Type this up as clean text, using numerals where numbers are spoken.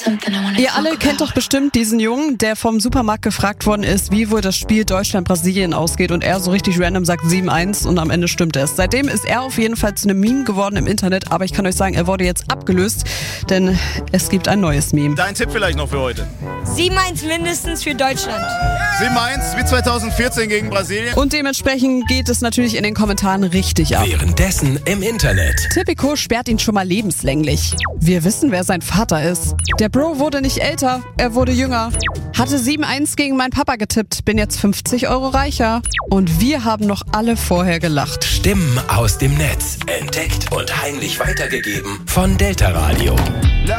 Ihr alle kennt doch bestimmt diesen Jungen, der vom Supermarkt gefragt worden ist, wie wohl das Spiel Deutschland-Brasilien ausgeht und er so richtig random sagt 7-1 und am Ende stimmt es. Seitdem ist er auf jeden Fall zu einem Meme geworden im Internet, aber ich kann euch sagen, er wurde jetzt abgelöst, denn es gibt ein neues Meme. Dein Tipp vielleicht noch für heute? 7-1 mindestens für Deutschland. 7-1 wie 2014 gegen Brasilien. Und dementsprechend geht es natürlich in den Kommentaren richtig ab. Währenddessen im Internet. Tipico sperrt ihn schon mal lebenslänglich. Wir wissen, wer sein Vater ist. Der Bro wurde nicht älter, er wurde jünger. Hatte 7-1 gegen meinen Papa getippt, bin jetzt 50 Euro reicher. Und wir haben noch alle vorher gelacht. Stimmen aus dem Netz. Entdeckt und heimlich weitergegeben von Delta Radio.